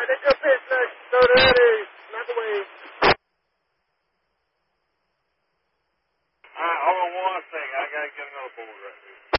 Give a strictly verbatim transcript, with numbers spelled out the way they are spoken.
take your pitch, Lex. So ready. Knock away. All right, hold on one second. I got to get another board right here.